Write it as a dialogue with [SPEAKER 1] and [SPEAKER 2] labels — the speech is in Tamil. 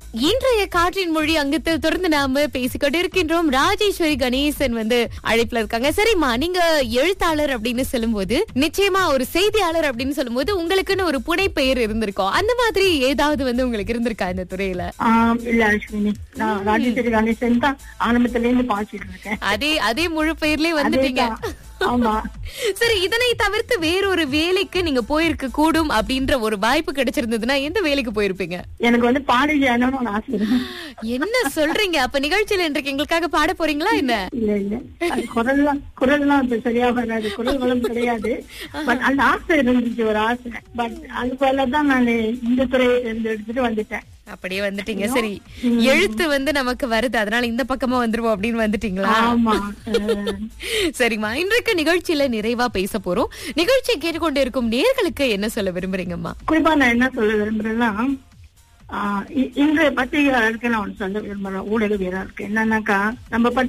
[SPEAKER 1] இன்றைய காற்றின் மொழி அங்கத்தில் தொடர்ந்து நாம பேசிக்கொண்டு இருக்கின்றோம். ராஜேஸ்வரி கணேசன் அழைப்புல இருக்காங்க. சரிம்மா, நீங்க எழுத்தாளர் அப்படின்னு சொல்லும்போது நிச்சயமா ஒரு செய்தியாளர் அப்படின்னு சொல்லும்போது உங்களுக்குன்னு ஒரு புனைப்பெயர் இருந்திருக்கும். அந்த மாதிரி ஏதாவது உங்களுக்கு இருந்திருக்கா இந்த துறையில?
[SPEAKER 2] இல்ல அஸ்வினி, நான் ராஜேஸ்வரி கணேசன் தான் ஆரம்பத்துல இருந்து பாய்ச்சிட்டு இருக்கேன்.
[SPEAKER 1] அதே முழு பெயர்லயே வந்துட்டீங்க.
[SPEAKER 2] ஆமா.
[SPEAKER 1] சரி, இதனை தவிர்த்து வேறொரு வேலைக்கு நீங்க போயிருக்க கூடும் அப்படின்ற ஒரு வாய்ப்பு கிடைச்சிருந்ததுன்னா எந்த வேலைக்கு போயிருப்பீங்க?
[SPEAKER 2] எனக்கு பாடகி ஆசை.
[SPEAKER 1] என்ன சொல்றீங்க? அப்ப நிகழ்ச்சியில இன்றைக்கு எங்களுக்காக பாட போறீங்களா என்ன?
[SPEAKER 2] இல்ல இல்ல, குரல்லாம் இப்ப சரியா வராது, குரல் வளம் கிடையாது. பட் அந்த ஆசை இருந்துச்சு, ஒரு ஆசை. பட் அது போலதான் நான் இந்த துறையை தேர்ந்தெடுத்துட்டு வந்துட்டேன்.
[SPEAKER 1] அப்படியே வந்துட்டீங்க. சரி, எழுத்து நமக்கு வருது, அதனால இந்த பக்கமா வந்துருவோம் அப்படின்னு வந்துட்டீங்களா?
[SPEAKER 2] ஆமா.
[SPEAKER 1] சரிம்மா, இன்றைக்கு நிகழ்ச்சியில நிறைவா பேச போறோம். நிகழ்ச்சியை கேட்டுக்கொண்டு இருக்கும் நேயர்களுக்கு என்ன சொல்ல விரும்புறீங்கம்மா?
[SPEAKER 2] குறிப்பா நான் என்ன சொல்ல விரும்புறேன்னா, இன்றைய பத்திரிகையாளருக்கு நான் ஒன்று சொல்ல விரும்புறேன், ஊடகவியலாளருக்கு என்னன்னாக்கா, நம்ம